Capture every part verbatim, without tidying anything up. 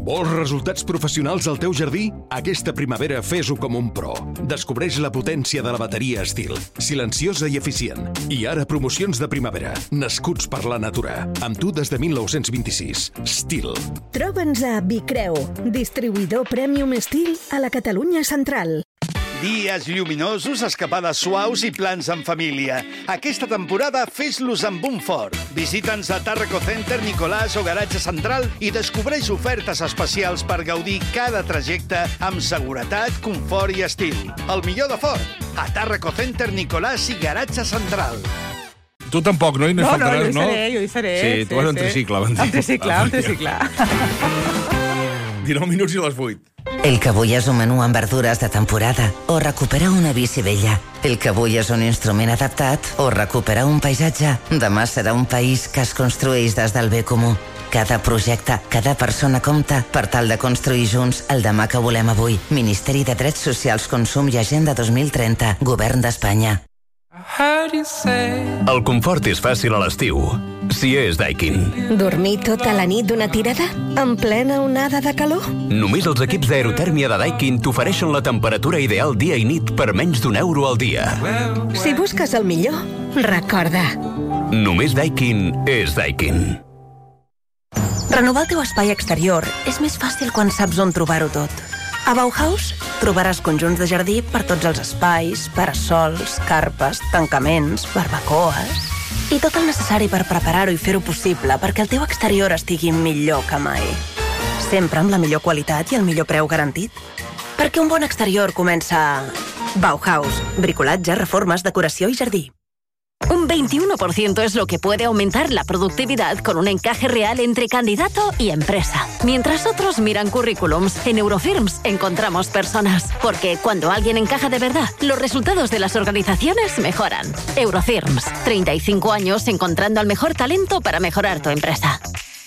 Vols resultats professionals al teu jardí? Aquesta primavera fes-ho com un pro. Descobreix la potència de la bateria Stihl, silenciosa i eficient. I ara promocions de primavera, nascuts per la natura. Amb tu des de mil nou-cents vint-i-sis. Stihl. Troba'ns a Bicreu, distribuïdor Premium Stihl a la Catalunya Central. Dies lluminosos, escapades suaus i plans en família. Aquesta temporada fes-los amb un fort. Visita'ns a Tàrraco Center, Nicolàs o Garatge Central i descobreix ofertes especials per gaudir cada trajecte amb seguretat, confort i estil. El millor de Ford, a Tàrraco Center, Nicolàs i Garatge Central. Tu tampoc, no? I no, no, no, jo hi no? seré, jo hi seré. Sí, tu vas sí, en tricicle, van dir. En tricicle, en tricicle. dinou minuts i les vuit. El que vull és un menú amb verdures de temporada o recuperar una bici vella. El que vull és un instrument adaptat o recuperar un paisatge. Demà serà un país que es construeix des del bé comú. Cada projecte, cada persona compta per tal de construir junts el demà que volem avui. Ministeri de Drets Socials, Consum i Agenda dos mil trenta. Govern d'Espanya. El confort és fàcil a l'estiu, si és Daikin. Dormir tota la nit d'una tirada? En plena onada de calor? Només els equips d'aerotèrmia de Daikin t'ofereixen la temperatura ideal dia i nit per menys d'un euro al dia. Si busques el millor, recorda. Només Daikin és Daikin. Renovar el teu espai exterior és més fàcil quan saps on trobar-ho tot. A Bauhaus trobaràs conjunts de jardí per tots els espais, parasols, carpes, tancaments, barbacoes i tot el necessari per preparar-ho i fer-ho possible perquè el teu exterior estigui millor que mai. Sempre amb la millor qualitat i el millor preu garantit. Perquè un bon exterior comença a Bauhaus, bricolatge, reformes, decoració i jardí. Un veintiuno por ciento es lo que puede aumentar la productividad con un encaje real entre candidato y empresa. Mientras otros miran currículums, en Eurofirms encontramos personas. Porque cuando alguien encaja de verdad, los resultados de las organizaciones mejoran. Eurofirms, treinta y cinco años encontrando al mejor talento para mejorar tu empresa.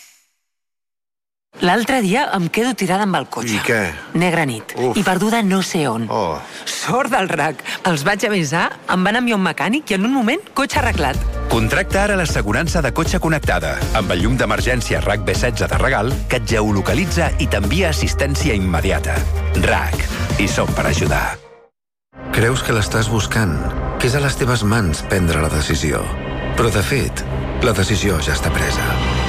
L'altre dia em quedo tirada amb el cotxe. I què? Negra nit. Uf. I perduda no sé on. Oh. Sort del R A C. Els vaig avisar, em van enviar un mecànic i en un moment, cotxe arreglat. Contracta ara l'assegurança de cotxe connectada, amb el llum d'emergència R A C B setze de regal, que et geolocalitza i t'envia assistència immediata. R A C. Hi som per ajudar. Creus que l'estàs buscant, que és a les teves mans prendre la decisió. Però, de fet, la decisió ja està presa.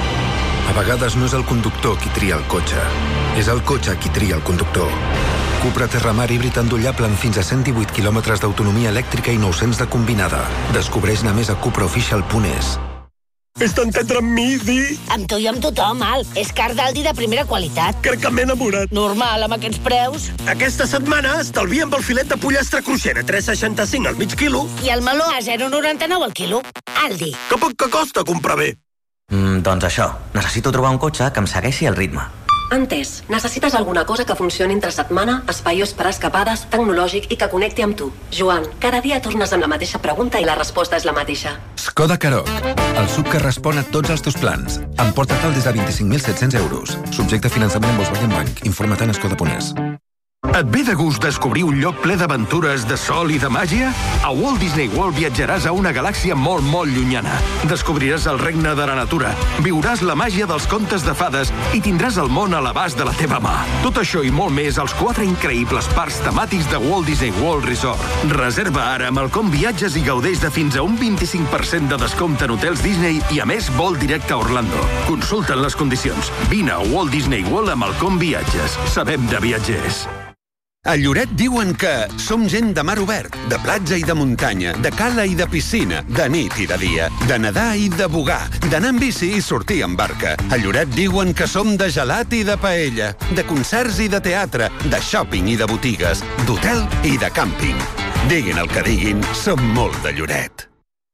A vegades no és el conductor qui tria el cotxe, és el cotxe qui tria el conductor. Cupra Terramar híbrid endollable amb fins a cent divuit quilòmetres d'autonomia elèctrica i nou-cents de combinada. Descobreix-ne més a cupraofficial punt es. Fes-te entendre amb mi, Di. Amb tu i amb tothom, Al. És car d'Aldi de primera qualitat. Crec que m'he enamorat. Normal, amb aquests preus. Aquesta setmana estalvia amb el filet de pollastre cruixent a tres coma seixanta-cinc al mig quilo. I el meló a zero coma noranta-nou al quilo. Aldi. Que poc que costa comprar bé. Mm, doncs això, necessito trobar un cotxe que em segueixi el ritme. Entès. Necessites alguna cosa que funcioni entre setmana, espaiós per escapades, tecnològic i que connecti amb tu. Joan, cada dia tornes amb la mateixa pregunta i la resposta és la mateixa. Skoda Karoq, el sub que respon a tots els teus plans. Emporta-te'l des de vint-i-cinc mil set-cents euros. Subjecte a finançament en Volkswagen Bank. Informa't en skoda punt es. Et ve de gust descobrir un lloc ple d'aventures, de sol i de màgia? A Walt Disney World viatjaràs a una galàxia molt, molt llunyana. Descobriràs el regne de la natura, viuràs la màgia dels contes de fades i tindràs el món a l'abast de la teva mà. Tot això i molt més als quatre increïbles parcs temàtics de Walt Disney World Resort. Reserva ara amb el Com Viatges i gaudeix de fins a un vint-i-cinc per cent de descompte en hotels Disney i, a més, vol directe a Orlando. Consulta'n les condicions. Vine a Walt Disney World amb el Com Viatges. Sabem de viatgers. A Lloret diuen que som gent de mar obert, de platja i de muntanya, de cala i de piscina, de nit i de dia, de nedar i de bugar, d'anar amb bici i sortir amb barca. A Lloret diuen que som de gelat i de paella, de concerts i de teatre, de shopping i de botigues, d'hotel i de càmping. Diguin el que diguin, som molt de Lloret.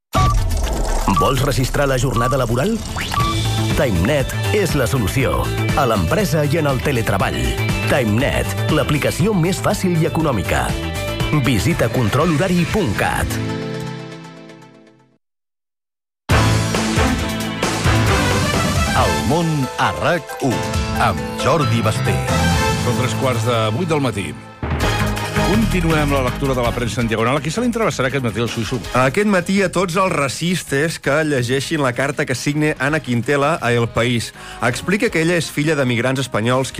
Vols registrar la jornada laboral? TimeNet és la solució. A l'empresa i en el teletreball. TimeNet, l'aplicació més fàcil i econòmica. Visita control horari punt cat. El món a RAC u, amb Jordi Basté. Són tres quarts de vuit del matí. Continuem la lectura de la premsa en diagonal. A qui se li interessarà aquest matí el Suïsso? Aquest matí a tots els racistes que llegeixin la carta que signe Ana Quintela a El País. Explica que ella és filla de migrants espanyols que